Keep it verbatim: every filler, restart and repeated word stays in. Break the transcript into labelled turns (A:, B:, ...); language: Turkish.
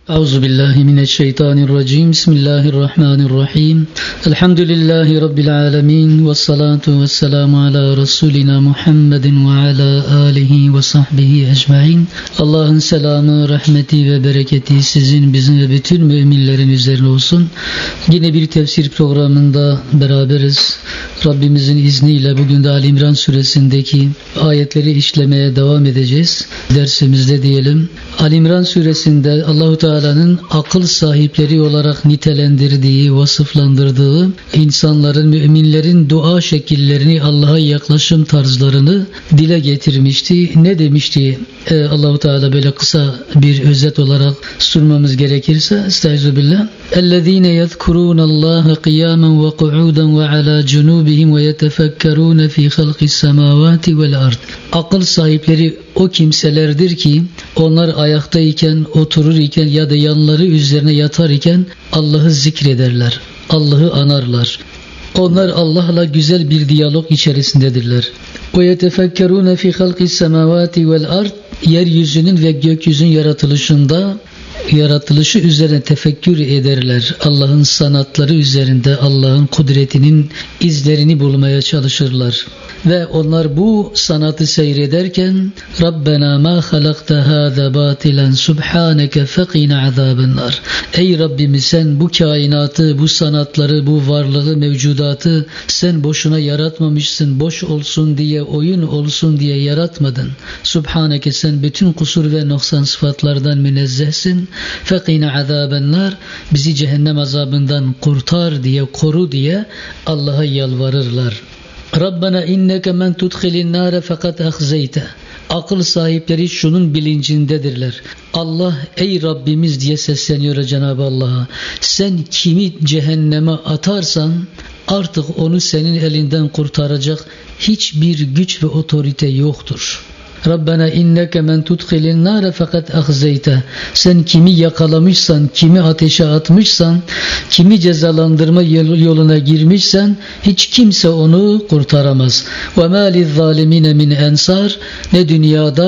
A: Euzubillahimineşşeytanirracim. Bismillahirrahmanirrahim. Elhamdülillahi Rabbil alemin. Vessalatu vesselamu ala Resulina Muhammedin ve ala alihi ve sahbihi ecmain. Allah'ın selamı, rahmeti ve bereketi sizin, bizim ve bütün müminlerin üzerine olsun. Yine bir tefsir programında beraberiz. Rabbimizin izniyle bugün de Ali İmran suresindeki ayetleri işlemeye devam edeceğiz. Dersimizde diyelim. Ali İmran suresinde Allahu Teala'nın akıl sahipleri olarak nitelendirdiği, vasıflandırdığı insanların, müminlerin dua şekillerini, Allah'a yaklaşım tarzlarını dile getirmişti. Ne demişti ee, Allahu Teala böyle kısa bir özet olarak sunmamız gerekirse? Estağfirullah. اَلَّذ۪ينَ يَذْكُرُونَ اللّٰهَ قِيَامًا وَقُعُودًا وَعَلَى جُنُوبِهِمْ وَيَتَفَكَّرُونَ ف۪ي خَلْقِ السَّمَاوَاتِ وَالْأَرْضِ. Akıl sahipleri o kimselerdir ki onlar ayaktayken, oturur iken ya da yanları üzerine yatar iken Allah'ı zikrederler, Allah'ı anarlar. Onlar Allah'la güzel bir diyalog içerisindedirler. وَيَتَفَكَّرُونَ ف۪ي خَلْقِ السَّمَاوَاتِ وَالْأَرْضِ. Yeryüzünün ve gökyüzünün yaratılışında, yaratılışı üzerine tefekkür ederler. Allah'ın sanatları üzerinde Allah'ın kudretinin izlerini bulmaya çalışırlar. Ve onlar bu sanatı seyrederken Rabbena ma halakta hâzâ bâtilen subhâneke feqina azâbennar. Ey Rabbimiz, sen bu kainatı, bu sanatları, bu varlığı, mevcudatı sen boşuna yaratmamışsın. Boş olsun diye, oyun olsun diye yaratmadın. Subhaneke, sen bütün kusur ve noksan sıfatlardan münezzehsin. Feqina azâbennar. Bizi cehennem azabından kurtar diye, koru diye Allah'a yalvarırlar. Rabbena inneke men tudkhilin nâre fakat ahzeyte. Akıl sahipleri şunun bilincindedirler. Allah, ey Rabbimiz diye sesleniyor Cenab-ı Allah'a. Sen kimi cehenneme atarsan artık onu senin elinden kurtaracak hiçbir güç ve otorite yoktur. Rabbena inneke men tudkhilin nâre fakat ahzeyte. Sen kimi yakalamışsan, kimi ateşe atmışsan, kimi cezalandırma yoluna girmişsen hiç kimse onu kurtaramaz. Ve mâ lizzâlimîne min ensâr. Ne dünyada